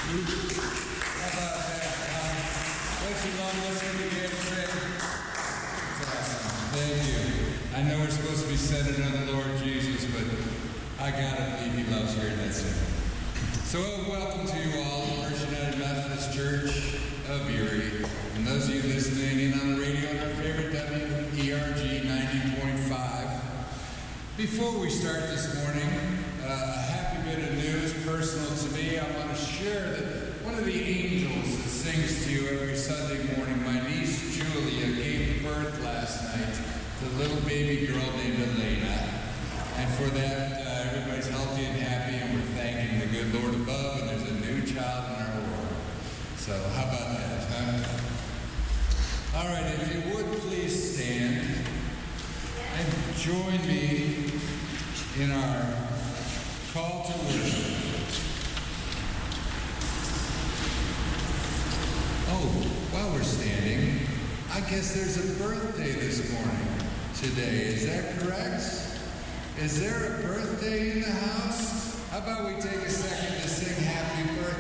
How about that? Let's be long, let's give it again, Fred. Thank you. I know we're supposed to be centered on the Lord Jesus, but I gotta believe He loves hearing that sermon. So welcome to you all to First United Methodist Church of Erie. And those of you listening in on the radio on our favorite WERG 90.5. Before we start this morning, a happy bit of news personal to me. I want to share that one of the angels that sings to you every Sunday morning, my niece Julia, gave birth last night to a little baby girl named Elena. And for that, everybody's healthy and happy, and we're thanking the good Lord above, and there's a new child in our world. So how about that, huh? All right, if you would please stand and join me in our call to worship. Oh, while we're standing, I guess there's a birthday this morning today. Is that correct? Is there a birthday in the house? How about we take a second to sing happy birthday?